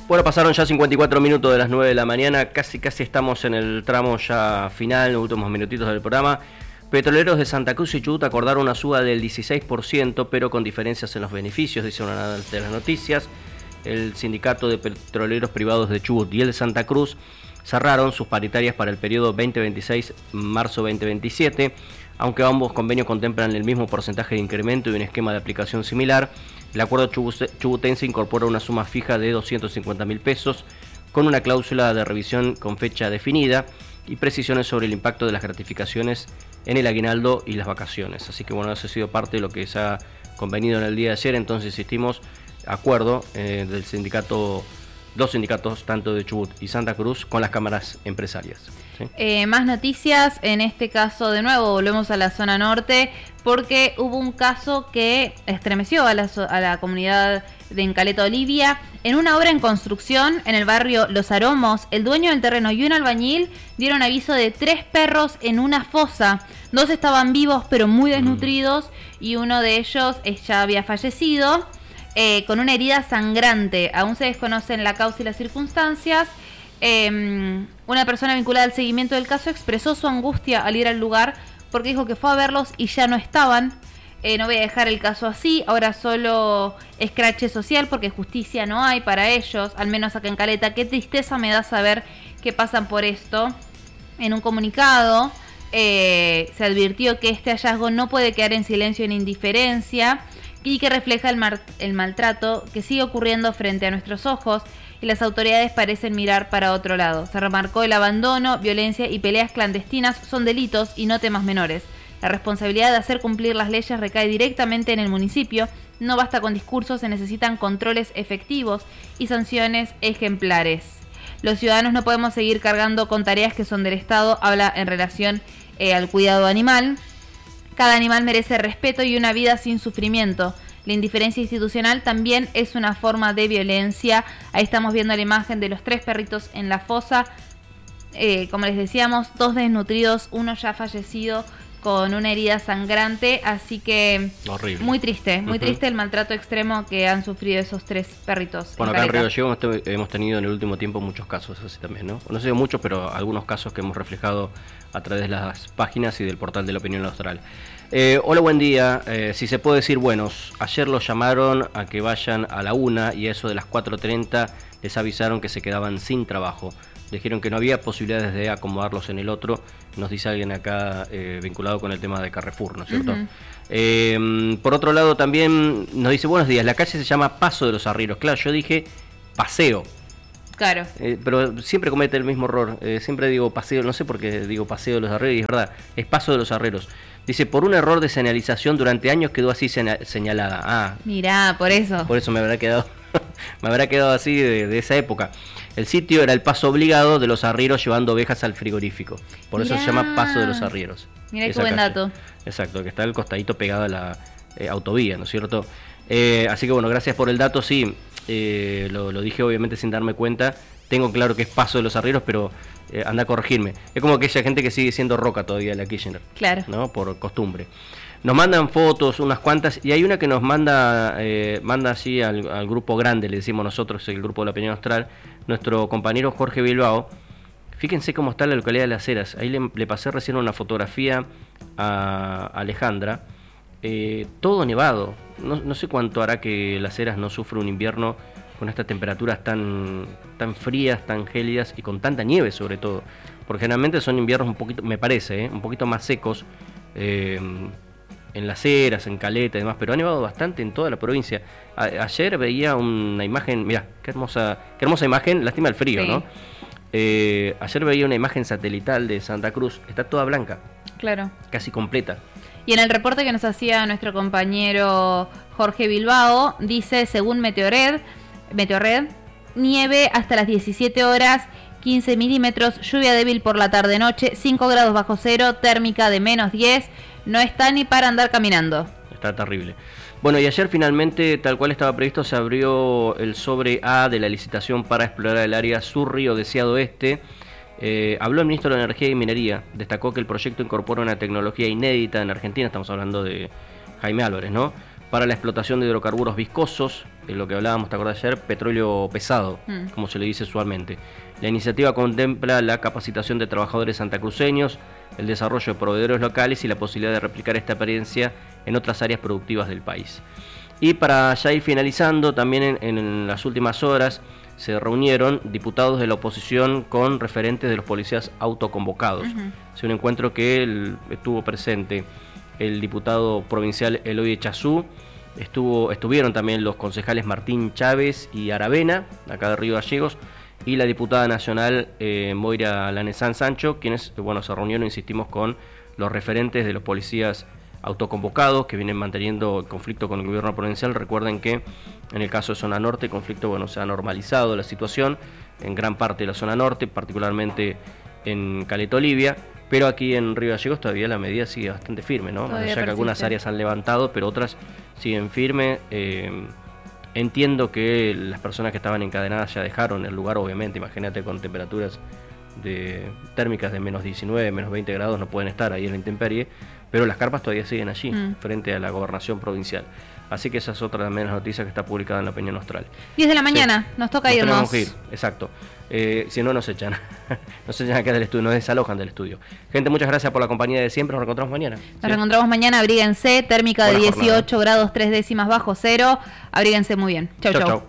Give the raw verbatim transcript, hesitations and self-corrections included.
Bueno, pasaron ya cincuenta y cuatro minutos de las nueve de la mañana, casi casi estamos en el tramo ya final, los últimos minutitos del programa. Petroleros de Santa Cruz y Chubut acordaron una suba del dieciséis por ciento, pero con diferencias en los beneficios, dice una de las noticias. El sindicato de petroleros privados de Chubut y el de Santa Cruz cerraron sus paritarias para el periodo veinte veintiséis marzo veinte veintisiete, aunque ambos convenios contemplan el mismo porcentaje de incremento y un esquema de aplicación similar. El acuerdo chubutense incorpora una suma fija de doscientos cincuenta mil pesos con una cláusula de revisión con fecha definida y precisiones sobre el impacto de las gratificaciones en el aguinaldo y las vacaciones. Así que bueno, eso ha sido parte de lo que se ha convenido en el día de ayer. Entonces insistimos, acuerdo eh, del sindicato, dos sindicatos, tanto de Chubut y Santa Cruz, con las cámaras empresarias. ¿Sí? Eh, más noticias, en este caso de nuevo volvemos a la zona norte, porque hubo un caso que estremeció a la, a la comunidad de en Caleta Olivia. En una obra en construcción en el barrio Los Aromos, el dueño del terreno y un albañil dieron aviso de tres perros en una fosa. Dos estaban vivos pero muy desnutridos mm. y uno de ellos ya había fallecido eh, con una herida sangrante. Aún se desconocen la causa y las circunstancias. Eh, una persona vinculada al seguimiento del caso expresó su angustia al ir al lugar porque dijo que fue a verlos y ya no estaban. Eh, no voy a dejar el caso así, ahora solo escrache social porque justicia no hay para ellos, al menos acá en Caleta. Qué tristeza me da saber que pasan por esto. En un comunicado eh, se advirtió que este hallazgo no puede quedar en silencio ni indiferencia y que refleja el, mar- el maltrato que sigue ocurriendo frente a nuestros ojos y las autoridades parecen mirar para otro lado. Se remarcó el abandono, violencia y peleas clandestinas son delitos y no temas menores. La responsabilidad de hacer cumplir las leyes recae directamente en el municipio. No basta con discursos, se necesitan controles efectivos y sanciones ejemplares. Los ciudadanos no podemos seguir cargando con tareas que son del Estado, habla en relación eh, al cuidado animal. Cada animal merece respeto y una vida sin sufrimiento. La indiferencia institucional también es una forma de violencia. Ahí estamos viendo la imagen de los tres perritos en la fosa. Eh, como les decíamos, dos desnutridos, uno ya fallecido con una herida sangrante, así que horrible. Muy triste, muy uh-huh. triste el maltrato extremo que han sufrido esos tres perritos. Bueno, acá en Río Gallegos hemos tenido en el último tiempo muchos casos así también, ¿no? No sé muchos, pero algunos casos que hemos reflejado a través de las páginas y del portal de la Opinión Austral. Eh, hola, buen día. Eh, si se puede decir buenos, ayer los llamaron a que vayan a la una y a eso de las cuatro treinta les avisaron que se quedaban sin trabajo. Dijeron que no había posibilidades de acomodarlos en el otro. Nos dice alguien acá eh, vinculado con el tema de Carrefour, ¿no es cierto? Uh-huh. Eh, por otro lado también nos dice, buenos días, la calle se llama Paso de los Arrieros. Claro, yo dije Paseo. Claro. Eh, pero siempre comete el mismo error. Eh, siempre digo Paseo, no sé por qué digo Paseo de los Arrieros, y es verdad, es Paso de los Arrieros. Dice, por un error de señalización durante años quedó así señalada. Ah, mirá, por eso. Por eso me habrá quedado, me habrá quedado así de, de esa época. El sitio era el paso obligado de los arrieros llevando ovejas al frigorífico. Por Mirá. Eso se llama Paso de los Arrieros. Mirá qué buen calle. dato. Exacto, que está el costadito pegado a la eh, autovía, ¿no es cierto? Eh, así que bueno, gracias por el dato. Sí, eh, lo, lo dije obviamente sin darme cuenta. Tengo claro que es Paso de los Arrieros, pero eh, anda a corregirme. Es como aquella gente que sigue siendo Roca todavía, la Kirchner. Claro. ¿No? Por costumbre. Nos mandan fotos, unas cuantas, y hay una que nos manda eh, manda así al, al grupo grande, le decimos nosotros, el grupo de la Opinión Austral, nuestro compañero Jorge Bilbao. Fíjense cómo está la localidad de Las Heras. Ahí le, le pasé recién una fotografía a Alejandra. Eh, todo nevado. No, no sé cuánto hará que Las Heras no sufra un invierno con estas temperaturas tan, tan frías, tan gélidas y con tanta nieve sobre todo. Porque generalmente son inviernos un poquito, me parece, ¿eh? un poquito más secos. Eh, en Las Heras, en Caleta y demás, pero ha nevado bastante en toda la provincia. A, ayer veía una imagen, mirá, qué hermosa, qué hermosa imagen, lástima el frío, sí. ¿no? Eh, ayer veía una imagen satelital de Santa Cruz, está toda blanca. Claro. Casi completa. Y en el reporte que nos hacía nuestro compañero Jorge Bilbao, dice, según Meteored, Meteorred, nieve hasta las diecisiete horas, quince milímetros, lluvia débil por la tarde-noche, cinco grados bajo cero, térmica de menos diez. No está ni para andar caminando. Está terrible. Bueno, y ayer finalmente, tal cual estaba previsto, se abrió el sobre A de la licitación para explorar el área Sur Río Deseado Este. Eh, habló el ministro de Energía y Minería. Destacó que el proyecto incorpora una tecnología inédita en Argentina. Estamos hablando de Jaime Álvarez, ¿no? para la explotación de hidrocarburos viscosos, de lo que hablábamos, ¿te acordás ayer? Petróleo pesado, mm. como se le dice usualmente. La iniciativa contempla la capacitación de trabajadores santacruceños, el desarrollo de proveedores locales y la posibilidad de replicar esta experiencia en otras áreas productivas del país. Y para ya ir finalizando, también en, en las últimas horas se reunieron diputados de la oposición con referentes de los policías autoconvocados. Uh-huh. Es un encuentro que el, estuvo presente el diputado provincial Eloy Echazú, estuvo, estuvieron también los concejales Martín Chávez y Aravena, acá de Río Gallegos, y la diputada nacional eh, Moira Lanesán Sancho, quienes bueno, se reunieron, insistimos, con los referentes de los policías autoconvocados que vienen manteniendo el conflicto con el gobierno provincial. Recuerden que en el caso de zona norte el conflicto bueno, se ha normalizado la situación en gran parte de la zona norte, particularmente en Caleta Olivia, pero aquí en Río Gallegos todavía la medida sigue bastante firme, ¿no? Más allá que algunas áreas han levantado, pero otras siguen firmes. Eh, entiendo que las personas que estaban encadenadas ya dejaron el lugar, obviamente, imagínate con temperaturas de térmicas de menos diecinueve, menos veinte grados, no pueden estar ahí en la intemperie, pero las carpas todavía siguen allí, mm. frente a la gobernación provincial. Así que esa es otra también las noticias que está publicada en la Opinión Austral. diez de la mañana, sí, nos toca nos irnos. Tenemos que ir, exacto. Eh, si no, nos echan. Nos echan acá del estudio, nos desalojan del estudio. Gente, muchas gracias por la compañía de siempre. Nos reencontramos mañana. Nos ¿sí? reencontramos mañana. Abríguense, térmica Buena de dieciocho jornada. Grados, tres décimas bajo cero. Abríguense muy bien. Chau, chau. chau.